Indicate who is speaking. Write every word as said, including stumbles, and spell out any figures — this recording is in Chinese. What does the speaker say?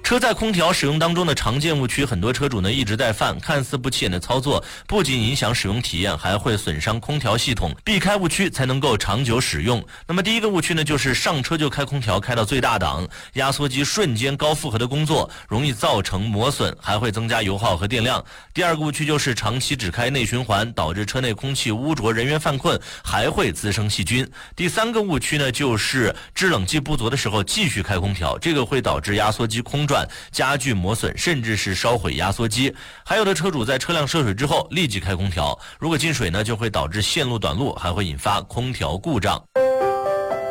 Speaker 1: 车载空调使用当中的常见误区，很多车主呢一直在犯，看似不起眼的操作，不仅影响使用体验，还会损伤空调系统。避开误区才能够长久使用。那么第一个误区呢，就是上车就开空调，开到最大档，压缩机瞬间高负荷的工作，容易造成磨损，还会增加油耗和电量。第二个误区就是长期只开内循环，导致车内空气污浊，人员犯困，还会滋生细菌。第三个误区呢，就是制冷剂不足的时候继续开空调，这个会导致压缩机空转，加剧磨损，甚至是烧毁压缩机。还有的车主在车辆涉水之后立即开空调，如果进水呢，就会导致线路短路，还会引发空调故障。